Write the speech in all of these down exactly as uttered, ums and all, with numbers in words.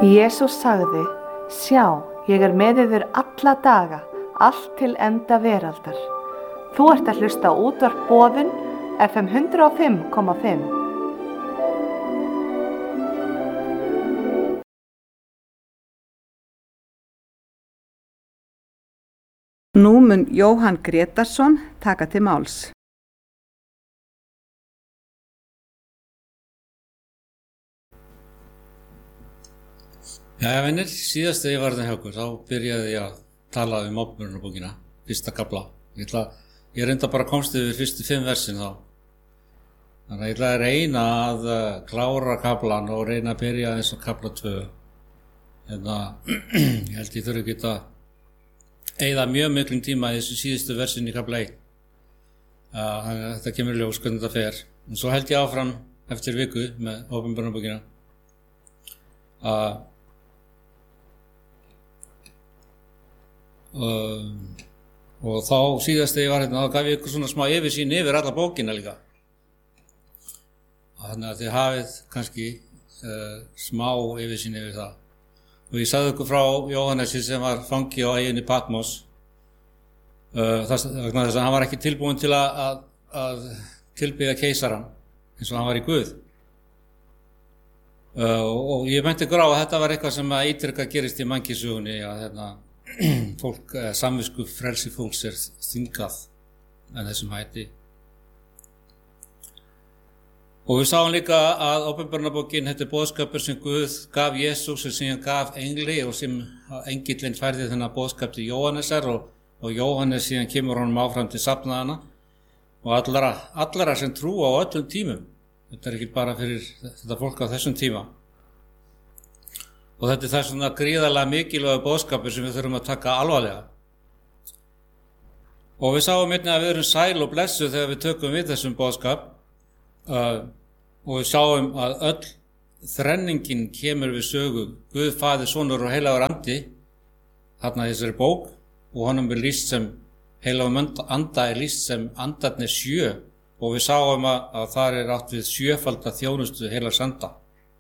Jesús sagði, sjá, ég er með yður alla daga, allt til enda veraldar. Þú ert að hlusta á útvarp Boðun, F M hundrað og fimm komma fimm. Nú mun Jóhann Grétarsson taka til máls. Jæja vinir, síðast þegar ég var það hjá okkur, þá byrjaði ég að tala um Ábyrnarbókina, fyrsta kafla. Ég, ætla, ég reynda bara komst yfir fyrstu fimm versin þá. Þannig að ég ætla að reyna að klára kaflan og reyna að byrja eins og kafla tvö. En að ég held ég þurfi ekki að eyða mjög miklum tíma í þessu síðustu versin í kafla eitt. Þannig að þetta kemur í ljós hvernig þetta fer. En svo held ég áfram eftir viku með Ábyrnarbókina. Að Uh, og þá síðast þegar ég var hérna þá gaf ég ykkur svona smá yfirsýn yfir alla bókina líka, þannig að þið hafið kannski uh, smá yfirsýn yfir það. Og ég sagði ykkur frá Jóhannesi sem var fangi á eyjunni Patmos, uh, þess að hann var ekki tilbúinn til að, að, að tilbiðja keisaran eins og hann var í Guð. uh, og, og ég meinti ykkur á að þetta var eitthvað sem að ítrekka gerist í mannkynssögunni, að hérna fólk, eh, samvisku frelsi fólks er þvingað en þessum hætti. Og við sáum líka að Ábyrnarbókin, þetta er boðskapur sem Guð gaf Jesús sem síðan gaf engli og sem engillinn færði þennan boðskap til Jóhannesar og, og Jóhannes síðan kemur honum áfram til safnaðana og allara, allara sem trúa á öllum tímum. Þetta er ekki bara fyrir þetta fólk á þessum tíma. Og þetta er það svona gríðarlega mikilvægur boðskapur sem við þurfum að taka alvarlega. Og við sáum einnig að við erum sæl og blessuð þegar við tökum við þessum boðskap uh, og við sáum að öll þrenningin kemur við sögu. Guð, Faðir, Sonur og heilagur andi þarna í þessari bók og honum er lýst sem heilagur anda er lýst sem andarnir sjö og við sáum að, að þar er átt við sjöfalda þjónustu heilags anda.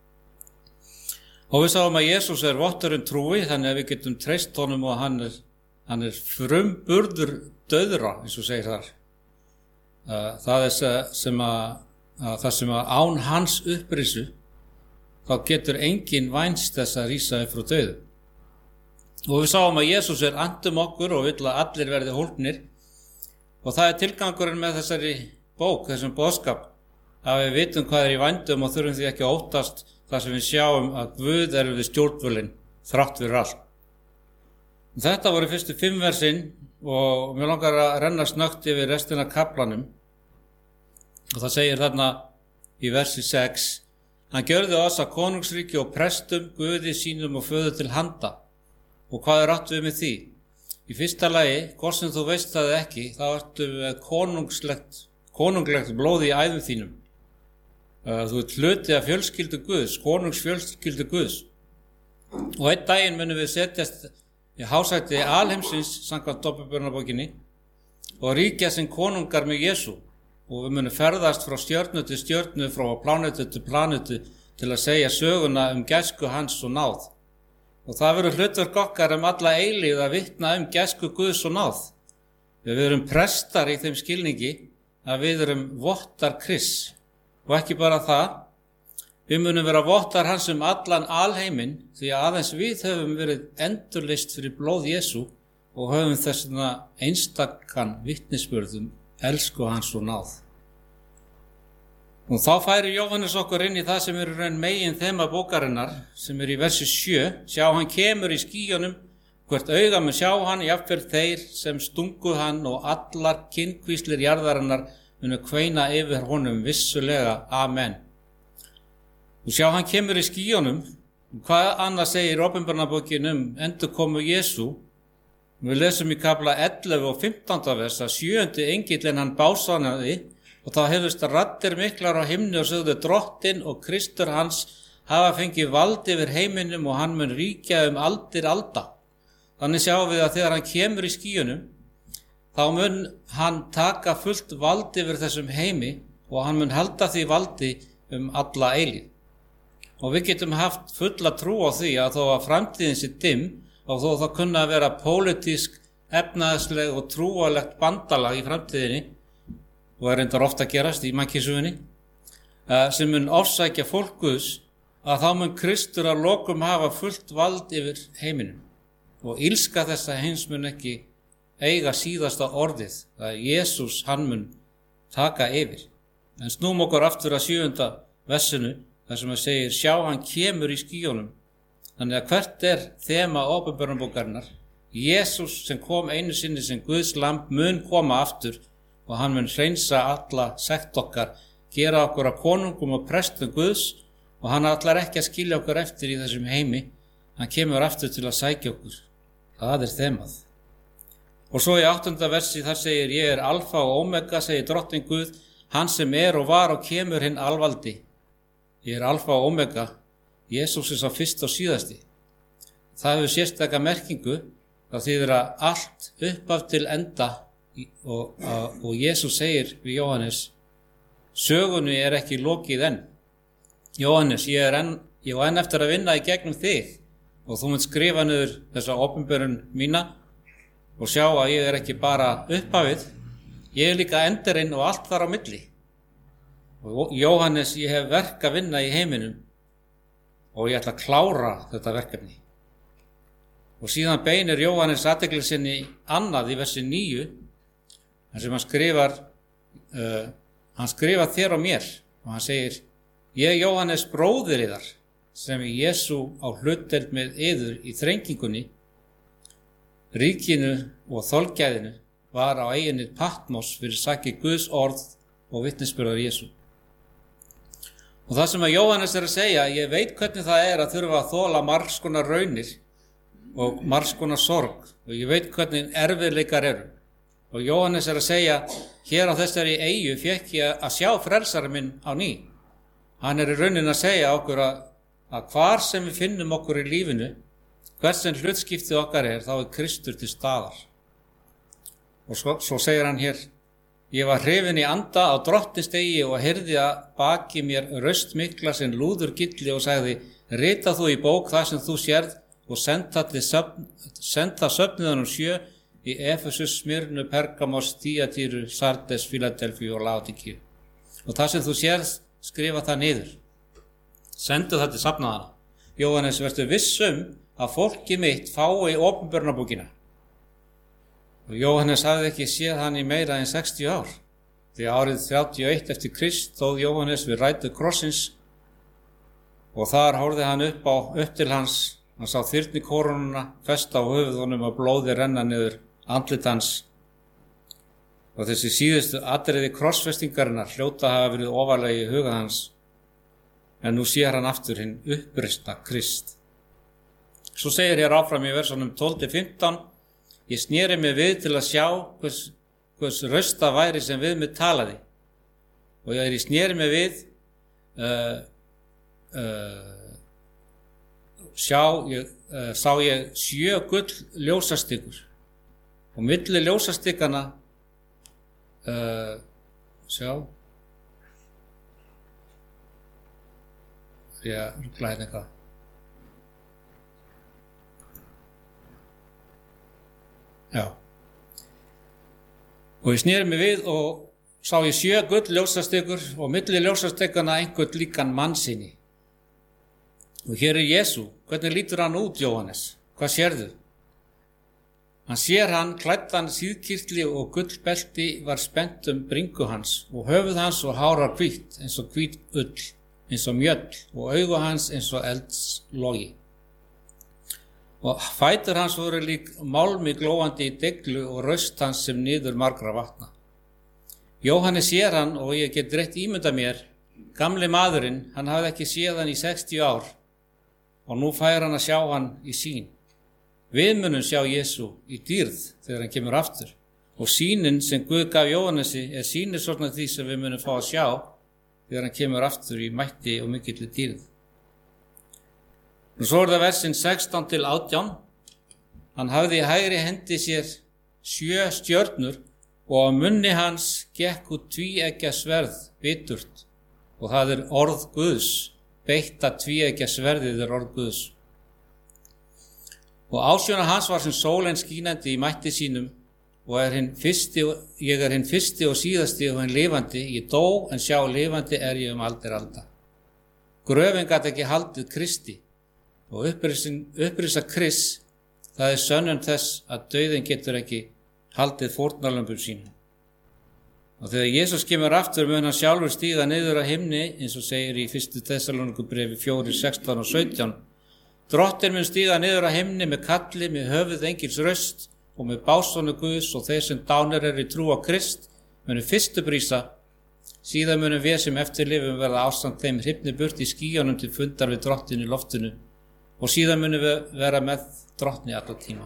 Og við sáum að Jesús er votturinn trúi, þannig að við getum treyst honum og hann er, hann er frumburður dauðra, eins og segir þar. Það er sem að, að, það sem að án hans upprisu, þá getur enginn vænst þess að rísa upp frá dauðu. Og við sáum að Jesús er andum okkur og vill að allir verði hólpnir. Og það er tilgangurinn með þessari bók, þessum boðskap, að við vitum hvað er í vændum og þurfum því ekki að óttast þar sem við sjáum að Guð er við stjórnvölinn þrátt fyrir allt. Þetta voru fyrstu fimm versin og mér langar að renna snöggt yfir restina af kaflanum. Og það segir þarna í versi sex: Hann gjörði oss að konungsríki og prestum Guði sínum og föður til handa. Og hvað er átt við með því? Í fyrsta lagi, hvort sem þú veist það ekki, þá ertu með konungslegt, konunglegt blóð í æðum þínum. Þú ert hluti af fjölskyldu Guðs, konungsfjölskyldu Guðs. Og einn daginn munum við setjast í hásæti alheimsins samkvæmt Ábyrnarbókinni og ríkja sem konungar með Jesú. Og við munum ferðast frá stjörnu til stjörnu, frá plánetu til planetu til að segja söguna um gæsku hans og náð. Og það verður hlutverk okkar um alla eilífð að vitna um gæsku Guðs og náð. Við verum prestar í þeim skilningi að við erum vottar Krists. Og ekki bara það, við munum vera vottar hans um allan alheiminn því að aðeins við höfum verið endurlist fyrir blóð Jesú og höfum þessuna einstakann vitnisburðum elsku hans og náð. Og þá færi Jóhannes okkur inn í það sem eru raun megin þema bókarinnar sem er í versi sjö. Sjá, hann kemur í skýjunum, hvert auga mun sjá hann, jafnvel þeir sem stungu hann og allar kynnkvíslir jarðarinnar munu kveina yfir honum vissulega, amen. Og sjá, hann kemur í skýjunum. Hvað annað segir Ábyrnarbókin um endurkomu Jesú? Við lesum í kafla ellefu og fimmtánda vers að sjöundi engillinn hann básanaði og þá hefðust raddir miklar á himni og sögðu: Drottinn og Kristur hans hafa fengið vald yfir heiminum og hann mun ríkja um aldir alda. Þannig sjáum við að þegar hann kemur í skýjunum, þá mun hann taka fullt vald yfir þessum heimi og hann mun halda því valdi um alla eilífð. Og við getum haft fulla trú á því að þó að framtíðin sé dimm og þó það kunna að vera pólitísk, efnaðsleg og trúarlegt bandalag í framtíðinni og er reyndar ofta að gerast í mannkynssögunni sem mun ofsækja fólk Guðs, að þá mun Kristur að lokum hafa fullt vald yfir heiminum og ilska þessa heims mun ekki eiga síðasta orðið, að Jesús hann mun taka yfir. En snúm okkur aftur að sjöunda versinu þar sem að segir, sjá hann kemur í skýjunum. Þannig að hvert er þema åpenbarunarbókarinnar? Jesús sem kom einu sinni sem Guðs lamb mun koma aftur og hann mun hreinsa alla sekt okkar, gera okkur að konungum og prestum Guðs og hann ætlar ekki að skilja okkur eftir í þessum heimi. Hann kemur aftur til að sækja okkur. Það er þemað. Og svo í áttunda versi þar segir, ég er alfa og omega, segir drottinn Guð, hann sem er og var og kemur hinn alvaldi. Ég er alfa og omega, Jesús er sá fyrst og síðasti. Það hefur sérstaka merkingu, það þýðir að allt uppaf til enda og, og Jesús segir við Jóhannes, sögunni er ekki lokið enn. Jóhannes, ég er enn, ég var enn eftir að vinna í gegnum þig og þú munt skrifa niður þessa opinberun mína og sjá að ég er ekki bara upphafið, ég er líka endurinn og allt þar á milli. Og Jóhannes, ég hef verk að vinna í heiminum og ég ætla að klára þetta verkefni. Og síðan beinir Jóhannes athygli sinni annað í versi níu, þar sem hann skrifar, uh, hann skrifar þér og mér og hann segir, ég Jóhannes bróðir yðar, sem í Jesú á hlutdeild með yður í þrengingunni, ríkinu og þolgæðinu var á eyjunni Patmos fyrir sakir Guðs orð og vitnisburðar Jesú. Og það sem að Jóhannes er að segja, ég veit hvernig það er að þurfa að þola margs konar raunir og margs konar sorg og ég veit hvernig erfiðleikar eru. Og Jóhannes er að segja, hér á þessari eyju fékk ég að sjá frelsara minn á ný. Hann er í raunin að segja okkur að, að hvar sem við finnum okkur í lífinu, hvers sem hlutskiptið okkar er, þá er Kristur til staðar. Og svo, svo segir hann hér, ég var hrifinn í anda á drottnistegi og heyrði að baki mér röst mikla sem lúður gilli og sagði, rita þú í bók það sem þú sérð og senda það söfniðanum sjö í Efesus, Smyrnu, Pergamos, Tíatýru, Sardes, Fíladelfíu og Laodíkíu. Og það sem þú sérð, skrifa það niður. Sendu það til safnaðana. Jóhannes, vertu vissum að fólki mitt fái opinberunarbókina. Og Jóhannes hafði ekki séð hann í meira en sextíu ár. Því árið þrjátíu og eitt eftir Krist stóð Jóhannes við rætu krossins og þar horfði hann upp, á, upp til hans. Hann sá þyrnikórónuna festa á höfuðunum og blóði renna niður andlit hans. Og þessi síðustu atriði krossfestingarinnar hljóta hafa verið ofarlega í huga hans. En nú sér hann aftur hinn uppreista Krist. Svo segir hér áfram í versunum tólf til fimmtán, ég sneri mig við til að sjá hvers, hvers rösta væri sem við mig talaði. Og ég sneri mig við, uh, uh, sjá, ég, uh, sá ég sjö gull ljósastikur. Og milli ljósastikana, uh, sjá, ég rugla hérna eitthvað. Já. Og ég sneri mig við og sá ég sjö gull ljósastikur og milli ljósastikana einhvern líkan mannsini. Og hér er Jesú. Hvernig lítur hann út, Jóhannes? Hvað sérðu? Hann sér hann, klæddan síðkirtli og gullbelti var spennt um bringu hans og höfuð hans og hárar hvítt eins og hvít ull, eins og mjöll og augu hans eins og eldslogi. Og fætur hans voru lík málmi glóandi í deglu og raust hans sem niður margra vatna. Jóhannes sér hann og ég get rétt ímynda mér, gamli maðurinn, hann hafði ekki séð hann í sextíu ár og nú fær hann að sjá hann í sýn. Við munum sjá Jesú í dýrð þegar hann kemur aftur og sýnin sem Guð gaf Jóhannesi er sýnir svona því sem við munum fá að sjá þegar hann kemur aftur í mætti og mikilli dýrð. Og svo er það versin sextán til átján. Hann hafði í hægri hendi sér sjö stjörnur og á munni hans gekk út tvíeggja sverð biturt og það er orð Guðs beitta tvíeggja sverðið er orð Guðs. Og ásjóna hans var sem sólin skínandi í mætti sínum og er hinn fyrsti, ég er hinn fyrsti og síðasti og hinn lifandi, ég dó en sjá lifandi er ég um aldir alda. Gröfin gat ekki haldið Kristi og upprisa Krists, það er sönnun þess að dauðinn getur ekki haldið fórnarlömbum sínum. Og þegar Jesús kemur aftur mun hann sjálfur stíga niður á himni, eins og segir í fyrstu Tessalónikubréfi fjórir, sextán og sautján. Drottinn mun stíga niður á himni með kalli, með höfuð engils röst og með básónu Guðs, og þeir sem dánir eru í trú á Krist munu fyrstu brísa. Síðan munum við sem eftirlifum verða ásamt þeim hrifnir burt í skýjunum til fundar við Drottinn í loftinu, og síðan munum við vera með Drottni alla tíma.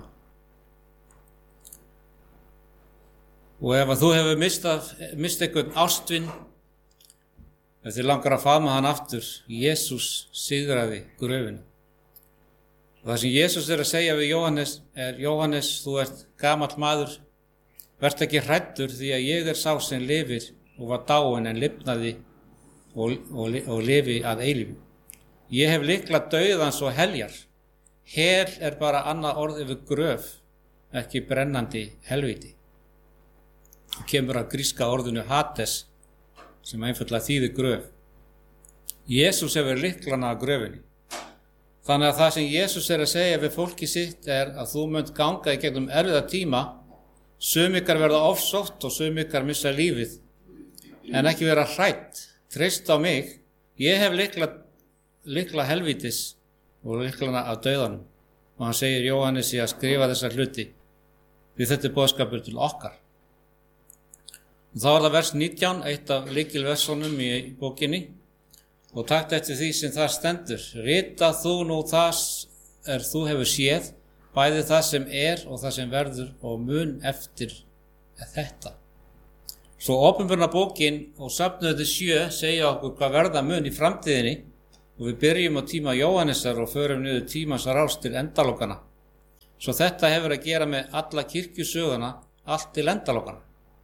Og ef að þú hefur mistað, mistað einhvern ástvinn, ef þið langar að faðma hann aftur, Jesús sigraði gröfina. Og það sem Jesús er að segja við Jóhannes er: Jóhannes, þú ert gamall maður, vert ekki hræddur, því að ég er sá sem lifir og var dáinn en lifnaði og, og, og lifi að eilífu. Ég hef lykla dauðans og heljar. Hel er bara annað orð yfir gröf, ekki brennandi helvíti. Kemur að gríska orðinu Hades, sem einfaldlega þýðir gröf. Jesús hefur lyklana að gröfinni. Þannig að það sem Jesús er að segja við fólki sitt er að þú munt ganga í gegnum erfiða tíma, sum ykkar verða ofsótt og sum ykkar missa lífið, en ekki vera hrædd. Treyst á mig, ég hef lykla, lykla helvítis og lyklana af dauðanum. Og hann segir Jóhannesi að skrifa þessa hluti, því þetta er boðskapur til okkar. Og þá er það vers nítján, eitt af lykilversunum í bókinni, og takt eftir því sem það stendur: Rita þú nú það er þú hefur séð, bæði það sem er og það sem verður, og mun eftir þetta. Svo opinberna bókin og safnöðu sjö segja okkur hvað verða mun í framtíðinni, og við byrjum á tíma Jóhannesar og förum niður tímans rás til endalokana. Svo þetta hefur að gera með alla kirkjusöguna, allt til endalokana.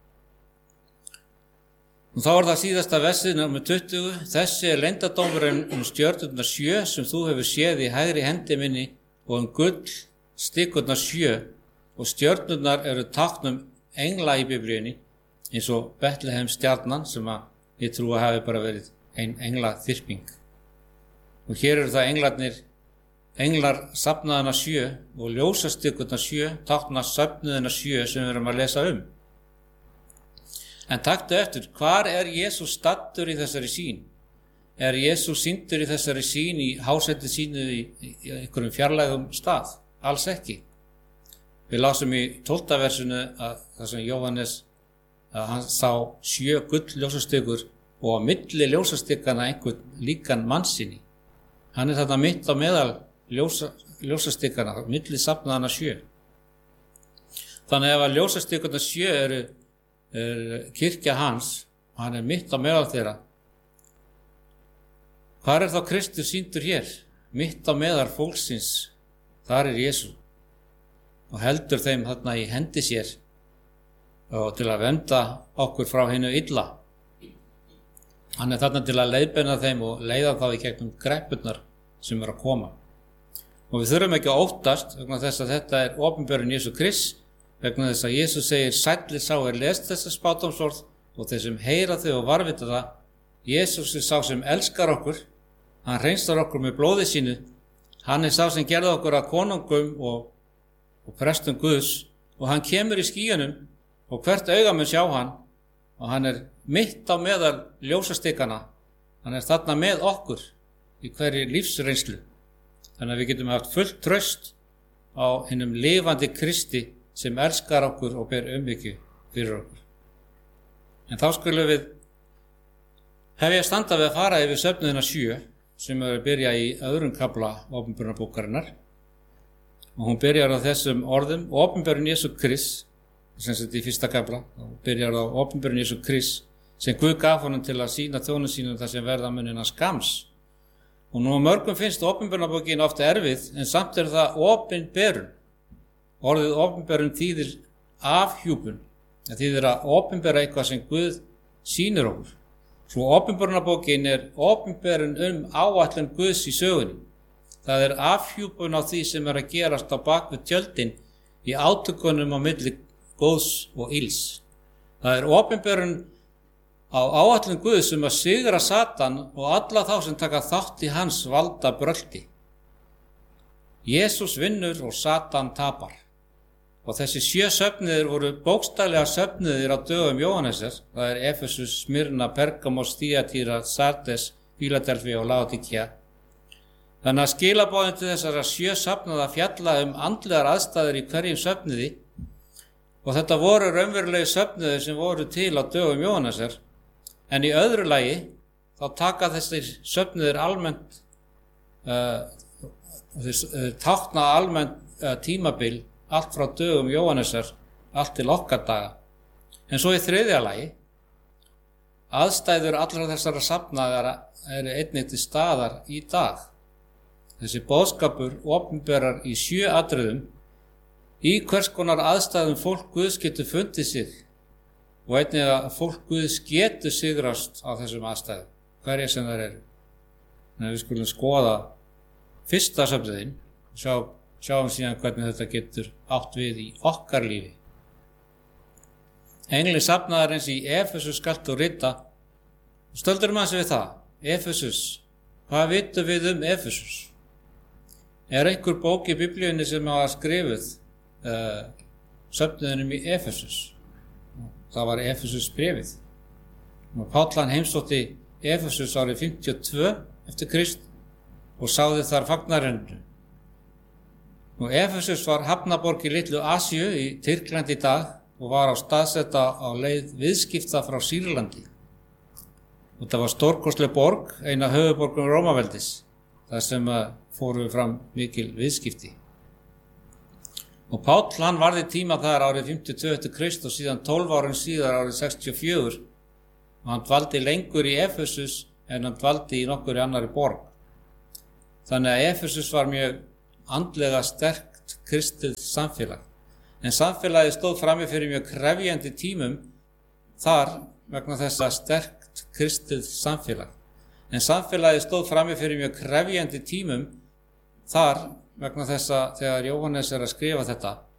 Og þá er það síðasta versið númer tuttugu. Þessi er leyndardómurinn um stjörnurnar sjö sem þú hefur séð í hægri hendi minni, og um gull stikkurnar sjö, og stjörnurnar eru táknum engla í Biblíunni, eins og Betlehem stjarnan, sem að ég trú að hafi bara verið ein engla þyrping. Og hér eru það englarnir, englar safnaðana sjö, og ljósastikkurnar sjö tákna söfnuðina sjö sem við erum að lesa um. En taktu eftir, hvar er Jesús staddur í þessari sýn? Er Jesús sýndur í þessari sýn í hásætti sínu í, í, í einhverjum fjarlægum stað? Alls ekki. Við lásum í tólfta versinu að það sem Jóhannes, að hann sá sjö gull ljósastykur og á milli ljósastykana einhvern líkan mannsini. Hann er þarna mitt á meðal ljósa, ljósastykana, milli safnaðana sjö. Þannig ef að ljósastykurna sjö eru er kirkja hans, hann er mitt á meðal þeirra. Hvar er þá Kristur sýndur hér? Mitt á meðal fólksins, þar er Jesú, og heldur þeim þarna í hendi sér og til að vernda okkur frá hinu illa. Hann er þarna til að leiðbeina þeim og leiða þá í gegnum greppurnar sem eru að koma. Og við þurfum ekki að óttast vegna þess að þetta er opinberun Jesú Krist, vegna þess að Jesús segir: Sælli sá er lest þessa spádómsorð og þeir sem heyra þau og varvita það. Jesús er sá sem elskar okkur, hann hreinstar okkur með blóði sínu, hann er sá sem gerði okkur að konungum og, og prestum Guðs, og hann kemur í skýjunum og hvert auga mun sjá hann, og hann er mitt á meðal ljósastikana, hann er þarna með okkur í hverju lífsreynslu, þannig að við getum haft fullt traust á hinum lifandi Kristi sem elskar okkur og ber umhyggju fyrir okkur. En þá skulum við hefja standa við að fara yfir söfnuðina sjö, sem er að byrja í öðrum kafla opinberunarbókarinnar, og hún byrjar á þessum orðum: opinberun Jesú Krist, sem sett í fyrsta kafla, og byrjar á opinberun Jesú Krist, sem Guð gaf honum til að sýna þjónum sínum það sem verða munina skams. Og nú mörgum finnst opinberunarbókin ofta erfið, en samt er það opinberun. Orðið opinberun þýðir afhjúpun, það þýðir að opinbera eitthvað sem Guð sýnir okkur. Svo opinberunarbókin er opinberun um áætlun Guðs í sögunni. Það er afhjúpun á því sem er að gerast á bak við tjöldin í átökunum á milli góðs og ills. Það er opinberun á áætlun Guðs um að sigra Satan og alla þá sem taka þátt í hans valda brölti. Jesús vinnur og Satan tapar. Og þessi sjö söfniðir voru bókstaflega söfniðir á dögum Jóhannesar, það er Efesus, Smyrna, Pergamos, Þýatýra, Sardes, Fíladelfía og Laodíkea. Þannig að skilaboðin til þessara sjö söfnaða fjalla um andlegar aðstæður í hverjum söfniði og þetta voru raunverulegi söfniðir sem voru til á dögum Jóhannesar, en í öðru lagi þá taka þessir söfniðir almennt, uh, þeir tákna almennt uh, tímabil allt frá dögum Jóhannesar, allt til okkar daga. En svo í þriðja lagi, aðstæður allra þessara safnaðara eru einnig til staðar í dag. Þessi boðskapur opinberar í sjö atriðum í hvers konar aðstæðum fólk Guðs getur fundið sig og einnig að fólk Guðs getur sigrast á þessum aðstæðum, hverja sem þær eru. En við skulum skoða fyrsta söfniðinn, sjá Sjáum síðan hvernig þetta getur átt við í okkar lífi. Engli safnaðarins í Efesus skalt þú rita. Stöldurum hans við það. Efesus. Hvað vitum við um Efesus? Er einhver bók í Biblíunni sem hafa skrifuð uh, söfniðinum í Efesus? Það var Efesus bréfið. Páll hann heimsótti Efesus árið fimmtíu og tvö eftir Krist og sáði þar fagnarennu. Og Efesus var hafnaborg í litlu Asíu í Tyrklandi í dag og var á staðsetta á leið viðskipta frá Sýrlandi. Og það var stórkostleg borg, eina höfuðborgum Rómaveldis, þar sem fóru fram mikil viðskipti. Og Páll hann varði tíma þar árið fimmtíu og tvö eftir Krist og síðan tólf árin síðar árið sextíu og fjögur og hann dvaldi lengur í Efesus en hann dvaldi í nokkurri annari borg. Þannig að Efesus var mjög andlega sterkt kristið samfélag. En samfélagið stóð frammi fyrir mjög krefjandi tímum þar vegna þess að sterkt kristið samfélag. En samfélagið stóð frammi fyrir mjög krefjandi tímum þar vegna þess að þegar Jóhannes er að skrifa þetta,